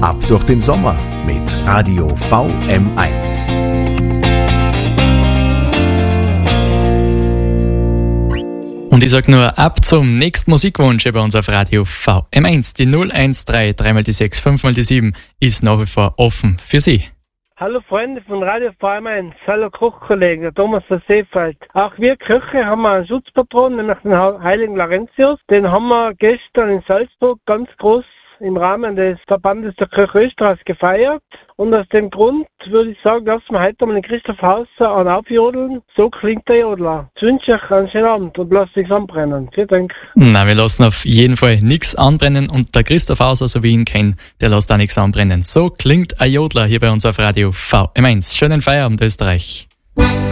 Ab durch den Sommer mit Radio VM1. Und ich sag nur ab zum nächsten Musikwunsch bei uns auf Radio VM1. Die 013, 3 die 6, 5 die 7 ist nach wie vor offen für Sie. Hallo Freunde von Radio VM1, hallo Kochkollegen, der Thomas aus Seefeld. Auch wir Köche haben einen Schutzpatron, nämlich den Heiligen Laurentius. Den haben wir gestern in Salzburg ganz groß im Rahmen des Verbandes der Köche Österreichs gefeiert. Und aus dem Grund würde ich sagen, lassen wir heute mal den Christoph Hauser an aufjodeln. So klingt der Jodler. Ich wünsche euch einen schönen Abend und lasst nichts anbrennen. Vielen Dank. Na, wir lassen auf jeden Fall nichts anbrennen und der Christoph Hauser, so wie ich ihn kenne, der lässt auch nichts anbrennen. So klingt ein Jodler hier bei uns auf Radio VM1. Schönen Feierabend, Österreich.